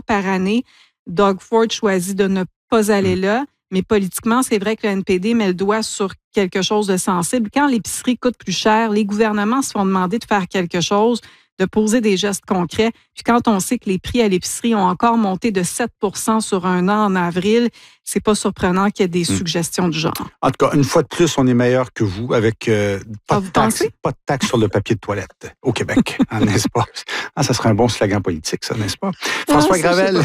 par année. Doug Ford choisit de ne pas aller là. Mais politiquement, c'est vrai que le NPD met le doigt sur quelque chose de sensible. Quand l'épicerie coûte plus cher, les gouvernements se font demander de faire quelque chose, de poser des gestes concrets. Puis quand on sait que les prix à l'épicerie ont encore monté de 7 % sur un an en avril, c'est pas surprenant qu'il y ait des suggestions du genre. En tout cas, une fois de plus, on est meilleur que vous avec pas de taxe sur le papier de toilette au Québec, n'est-ce pas? Ça serait un bon slogan politique, ça, n'est-ce pas? François Gravel,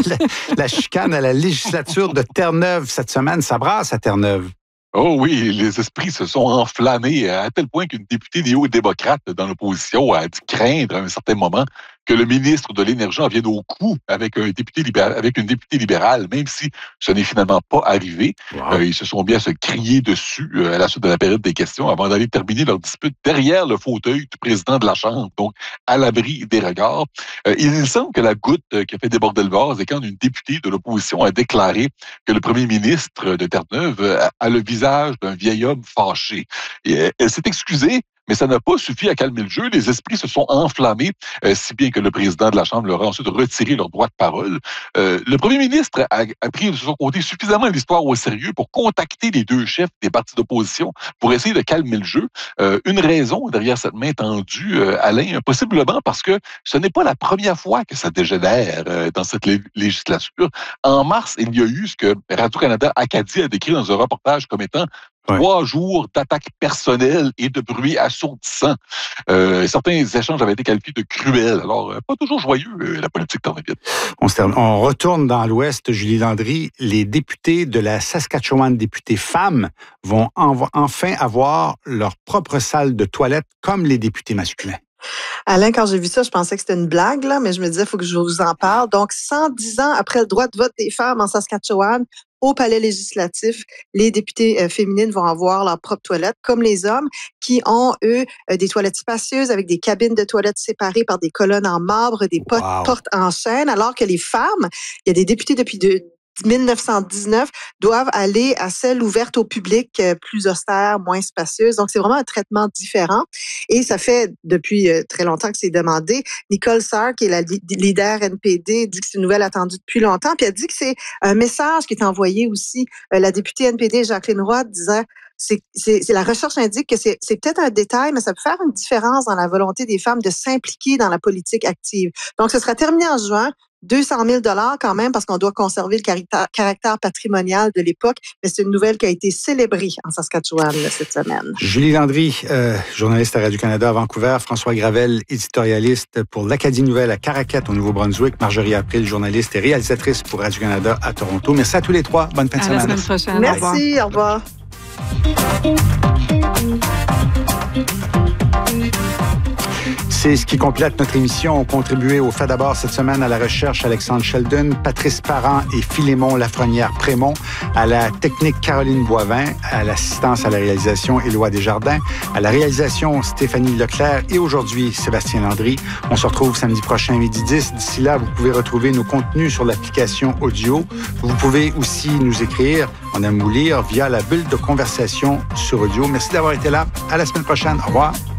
la chicane à la législature de Terre-Neuve cette semaine, ça brasse à Terre-Neuve. Oh oui, les esprits se sont enflammés à tel point qu'une députée néo-démocrate dans l'opposition a dû craindre à un certain moment que le ministre de l'Énergie en vienne au cou avec une députée libérale, même si ce n'est finalement pas arrivé. Wow. Ils se sont bien se crier dessus à la suite de la période des questions avant d'aller terminer leur dispute derrière le fauteuil du président de la Chambre, donc à l'abri des regards. Il semble que la goutte qui a fait déborder le vase est quand une députée de l'opposition a déclaré que le premier ministre de Terre-Neuve a le visage d'un vieil homme fâché. Et elle s'est excusée, mais ça n'a pas suffi à calmer le jeu. Les esprits se sont enflammés, si bien que le président de la Chambre leur a ensuite retiré leur droit de parole. Le premier ministre a pris de son côté suffisamment l'histoire au sérieux pour contacter les deux chefs des partis d'opposition pour essayer de calmer le jeu. Une raison derrière cette main tendue, Alain, possiblement parce que ce n'est pas la première fois que ça dégénère dans cette législature. En mars, il y a eu ce que Radio-Canada Acadie a décrit dans un reportage comme étant 3 jours d'attaques personnelles et de bruit assourdissant. Certains échanges avaient été qualifiés de cruels. Alors, pas toujours joyeux, la politique Terre-Neuve. On retourne dans l'Ouest, Julie Landry. Les députés de la Saskatchewan, députés femmes, vont enfin avoir leur propre salle de toilette comme les députés masculins. Alain, quand j'ai vu ça, je pensais que c'était une blague, là, mais je me disais, il faut que je vous en parle. Donc, 110 ans après le droit de vote des femmes en Saskatchewan, au palais législatif, les députées féminines vont avoir leur propre toilette, comme les hommes, qui ont, eux, des toilettes spacieuses avec des cabines de toilettes séparées par des colonnes en marbre, des portes en chêne, alors que les femmes, il y a des députés depuis 1919 doivent aller à celle ouverte au public, plus austère, moins spacieuse. Donc, c'est vraiment un traitement différent. Et ça fait depuis très longtemps que c'est demandé. Nicole Sarr, qui est la leader NPD, dit que c'est une nouvelle attendue depuis longtemps. Puis elle dit que c'est un message qui est envoyé aussi. La députée NPD, Jacqueline Roy, disait la recherche indique que c'est peut-être un détail, mais ça peut faire une différence dans la volonté des femmes de s'impliquer dans la politique active. Donc, ce sera terminé en juin. 200 000 $ quand même, parce qu'on doit conserver le caractère patrimonial de l'époque. Mais c'est une nouvelle qui a été célébrée en Saskatchewan cette semaine. Julie Landry, journaliste à Radio-Canada à Vancouver. François Gravel, éditorialiste pour l'Acadie Nouvelle à Caraquette au Nouveau-Brunswick. Marjorie April, journaliste et réalisatrice pour Radio-Canada à Toronto. Merci à tous les trois. Bonne fin de semaine. À la semaine prochaine. Merci, au revoir. C'est ce qui complète notre émission. On contribué au fait d'abord cette semaine à la recherche Alexandre Sheldon, Patrice Parent et Philémon Lafrenière-Prémont, à la technique Caroline Boivin, à l'assistance à la réalisation Éloi Desjardins, à la réalisation Stéphanie Leclerc et aujourd'hui Sébastien Landry. On se retrouve samedi prochain midi 10. D'ici là, vous pouvez retrouver nos contenus sur l'application audio. Vous pouvez aussi nous écrire, on aime vous lire, via la bulle de conversation sur audio. Merci d'avoir été là. À la semaine prochaine. Au revoir.